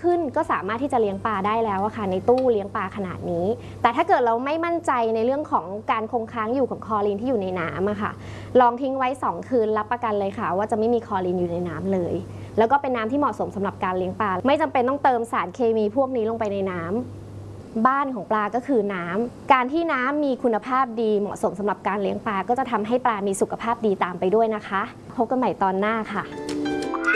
ขึ้นก็สามารถที่จะเลี้ยงปลาได้แล้วอะค่ะในตู้เลี้ยงปลาขนาดนี้แต่ถ้าเกิดเราไม่มั่นใจในเรื่องของการคงค้างอยู่ของคลอรีนที่อยู่ในน้ำอะค่ะลองทิ้งไว้2 คืนรับประกันเลยค่ะว่าจะไม่มีคลอรีนอยู่ในน้ำเลยแล้วก็เป็นน้ำที่เหมาะสมสำหรับการเลี้ยงปลาไม่จำเป็นต้องเติมสารเคมีพวกนี้ลงไปในน้ำบ้านของปลาก็คือน้ำการที่น้ำมีคุณภาพดีเหมาะสมสำหรับการเลี้ยงปลาก็จะทำให้ปลามีสุขภาพดีตามไปด้วยนะคะพบกันใหม่ตอนหน้าค่ะ